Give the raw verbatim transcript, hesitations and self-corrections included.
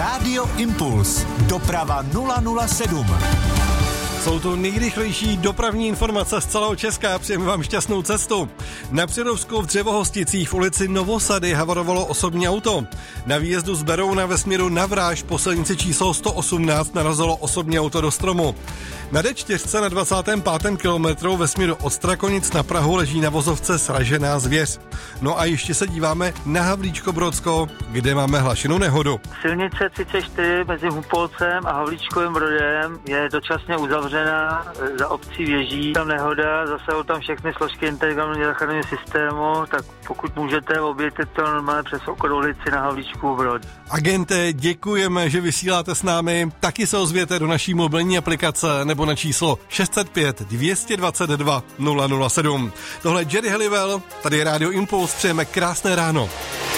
Rádio Impuls. Doprava nula nula sedm. Jsou to nejrychlejší dopravní informace z celého Česka. Přejeme vám šťastnou cestu. Na Přerovsku v Dřevohosticích v ulici Novosady havarovalo osobní auto. Na výjezdu z Berouna ve směru na Vráž po silnici číslo sto osmnáct narazilo osobní auto do stromu. Na D čtyři na dvacátém pátém kilometru ve směru od Strakonic na Prahu leží na vozovce sražená zvěř. No a ještě se díváme na Havlíčko-Brodsko, kde máme hlášenou nehodu. Silnice třicet čtyři mezi Humpolcem a Havlíčkovým Brodem je dočasně uzavřená za obcí Věží. Tam nehoda, zasahují tam všechny složky integrovaného záchranného systému, tak pokud můžete, objevte to normálně přes okolo ulici na Havlíčkův Brod. Agente, děkujeme, že vysíláte s námi. Taky se ozvěte do naší mobilní aplikace nebo na číslo šest set pět dvě stě dvacet dva nula nula sedm. Tohle je Jerry Halliwell, tady je Rádio Impuls, přejeme krásné ráno.